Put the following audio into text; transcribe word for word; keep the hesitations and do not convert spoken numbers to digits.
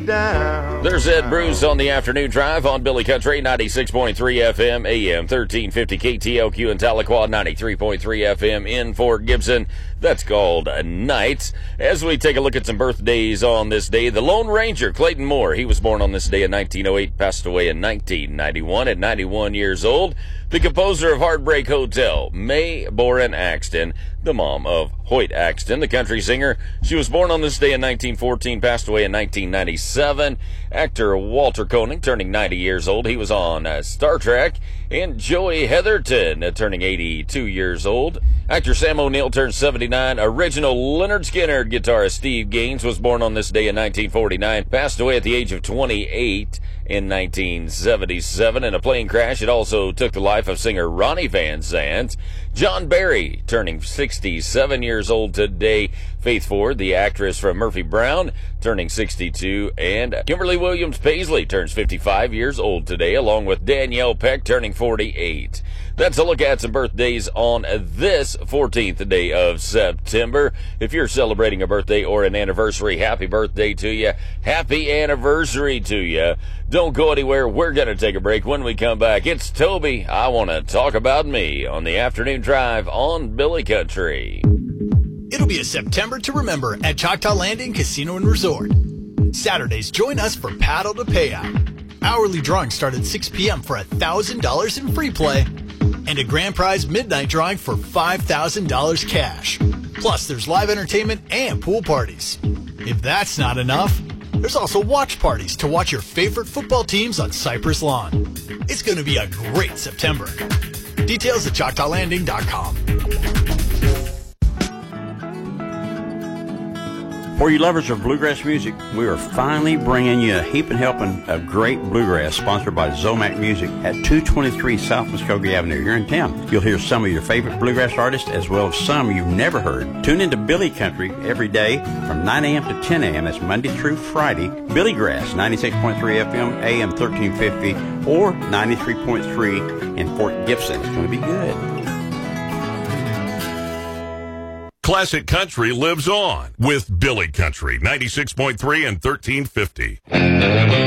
down. There's Ed Bruce on the afternoon drive on Billy Country, ninety-six point three F M, A M thirteen fifty K T L Q in Tahlequah, ninety-three point three F M in Fort Gibson. That's called Nights. As we take a look at some birthdays on this day, the Lone Ranger, Clayton Moore, he was born on this day in nineteen oh eight, passed away in nineteen ninety-one at ninety-one years old. The composer of Heartbreak Hotel, Mae Boren Axton, the mom of Hoyt Axton, the country singer. She was born on this day in nineteen fourteen, passed away in nineteen ninety-seven. Actor Walter Koenig, turning ninety years old. He was on uh, Star Trek. And Joey Heatherton, uh, turning eighty-two years old. Actor Sam O'Neill turned seventy-nine. Original Lynyrd Skynyrd guitarist Steve Gaines was born on this day in nineteen forty-nine, passed away at the age of twenty-eight in nineteen seventy-seven. In a plane crash, it also took the life of singer Ronnie Van Zant. John Barry, turning sixty-seven years old today. Faith Ford, the actress from Murphy Brown, turning sixty-two. And Kimberly Williams Paisley turns fifty-five years old today, along with Danielle Peck, turning forty-eight. That's a look at some birthdays on this fourteenth day of September. If you're celebrating a birthday or an anniversary, happy birthday to you. Happy anniversary to you. Don't go anywhere. We're going to take a break. When we come back, it's Toby. I want to talk about me on the afternoon drive on Billy Country. It'll be a September to remember at Choctaw Landing Casino and Resort. Saturdays, join us for Paddle to Payout. Hourly drawings start at six p.m. for one thousand dollars in free play and a grand prize midnight drawing for five thousand dollars cash. Plus, there's live entertainment and pool parties. If that's not enough, there's also watch parties to watch your favorite football teams on Cypress Lawn. It's going to be a great September. Details at choctaw landing dot com. For you lovers of bluegrass music, we are finally bringing you a heaping helping of great bluegrass sponsored by Zomac Music at two twenty-three South Muskogee Avenue here in town. You'll hear some of your favorite bluegrass artists as well as some you've never heard. Tune into Billy Country every day from nine a.m. to ten a.m. That's Monday through Friday. Billy Grass, ninety-six point three F M, A M thirteen fifty, or ninety-three point three in Fort Gibson. It's going to be good. Classic Country lives on with Billy Country, ninety-six point three and thirteen fifty.